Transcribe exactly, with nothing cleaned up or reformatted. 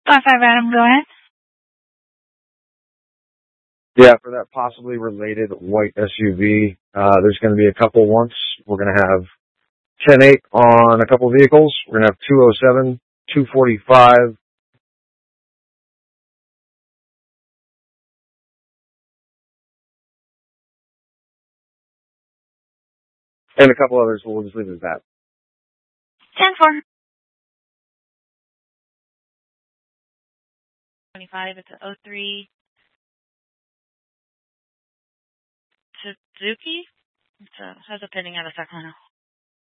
five five Adam, go ahead. Yeah, for that possibly related white S U V, uh, there's going to be a couple once. We're going to have ten eight on a couple vehicles. We're going to have two oh seven, two forty-five, and a couple others. We'll just leave it at that. ten four. twenty-five, it's a oh three Suzuki. It's a, has a pending out of Sacramento.